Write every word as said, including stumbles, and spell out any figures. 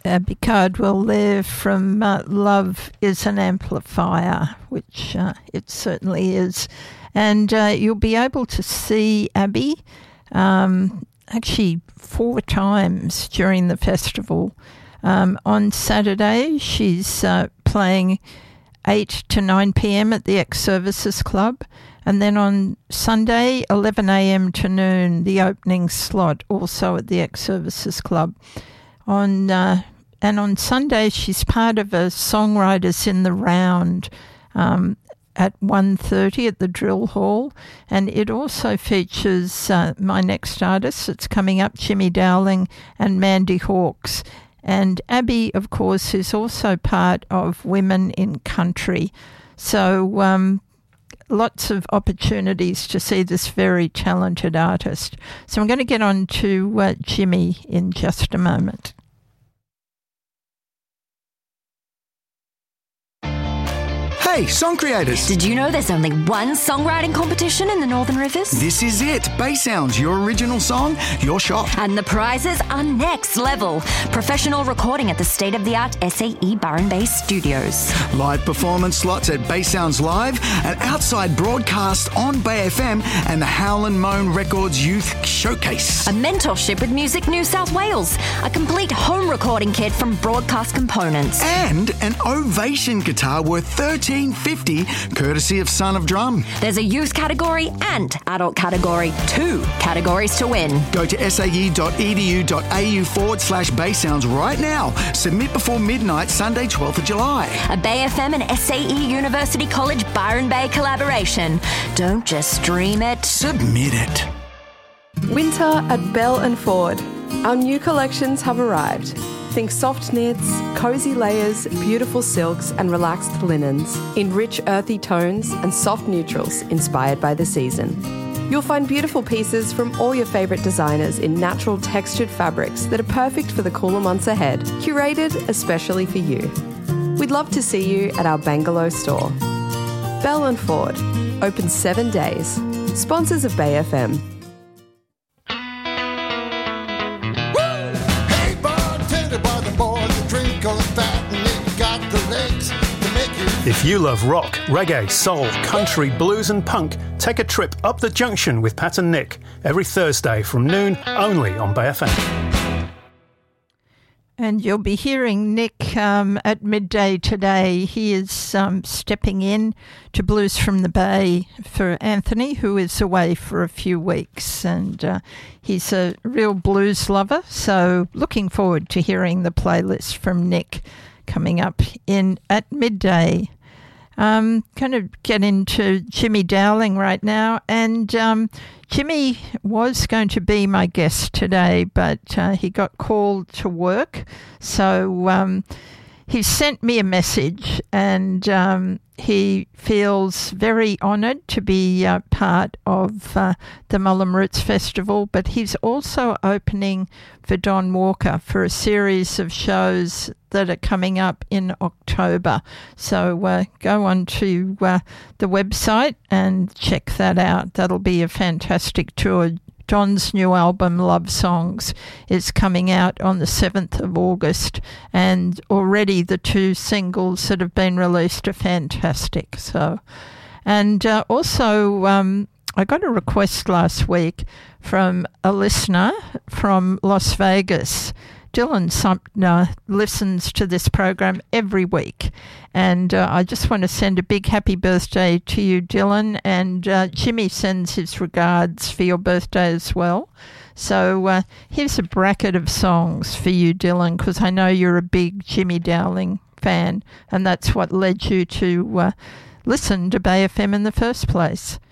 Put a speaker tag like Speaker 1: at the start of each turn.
Speaker 1: Abby Cardwell there from uh, Love is an Amplifier, which uh, it certainly is. And uh, you'll be able to see Abby um, actually four times during the festival. Um, on Saturday, she's uh, playing eight to nine p.m. at the Ex-Services Club. And then on Sunday, eleven a.m. to noon, the opening slot, also at the Ex-Services Club. On uh, and on Sunday, she's part of a Songwriters in the Round um, at one thirty at the Drill Hall. And it also features uh, my next artist that's coming up, Jimmy Dowling and Mandy Hawkes. And Abby, of course, is also part of Women in Country. So um, lots of opportunities to see this very talented artist. So I'm going to get on to uh, Jimmy in just a moment.
Speaker 2: Hey, song creators!
Speaker 3: Did you know there's only one songwriting competition in the Northern Rivers?
Speaker 2: This is it. Bay Sounds, your original song, your shot.
Speaker 3: And the prizes are next level. Professional recording at the state-of-the-art S A E Byron Bay Studios.
Speaker 2: Live performance slots at Bay Sounds Live, an outside broadcast on Bay F M, and the Howlin' Moan Records Youth Showcase.
Speaker 3: A mentorship with Music New South Wales. A complete home recording kit from Broadcast Components.
Speaker 2: And an Ovation guitar worth thirteen fifty, courtesy of Son of Drum.
Speaker 3: There's a youth category and adult category. Two categories to win.
Speaker 2: Go to sae.edu.au forward slash Bay Sounds right now. Submit before midnight, Sunday, twelfth of July.
Speaker 3: A Bay F M and S A E University College Byron Bay collaboration. Don't just stream it.
Speaker 2: Submit it.
Speaker 4: Winter at Bell and Ford. Our new collections have arrived. Think soft knits, cosy layers, beautiful silks and relaxed linens in rich earthy tones and soft neutrals inspired by the season. You'll find beautiful pieces from all your favourite designers in natural textured fabrics that are perfect for the cooler months ahead, curated especially for you. We'd love to see you at our Bangalow store. Bell and Ford, open seven days. Sponsors of Bay F M.
Speaker 5: If you love rock, reggae, soul, country, blues and punk, take a trip up the junction with Pat and Nick every Thursday from noon only on Bay F M.
Speaker 1: And you'll be hearing Nick um, at midday today. He is um, stepping in to Blues from the Bay for Anthony, who is away for a few weeks. And uh, he's a real blues lover, so looking forward to hearing the playlist from Nick coming up in at midday. Um, going to get into Jimmy Dowling right now, and um, Jimmy was going to be my guest today, but uh, he got called to work, so um, he sent me a message, and um, he feels very honoured to be uh, part of uh, the Mullum Roots Festival, but he's also opening for Don Walker for a series of shows that are coming up in October. So uh, go on to uh, the website and check that out. That'll be a fantastic tour. Don's new album, Love Songs, is coming out on the seventh of August, and already the two singles that have been released are fantastic. So, and uh, also, um, I got a request last week from a listener from Las Vegas. Dylan Sumpner listens to this program every week, and uh, I just want to send a big happy birthday to you, Dylan, and uh, Jimmy sends his regards for your birthday as well. So uh, here's a bracket of songs for you, Dylan, because I know you're a big Jimmy Dowling fan, and that's what led you to uh, listen to Bay F M in the first place.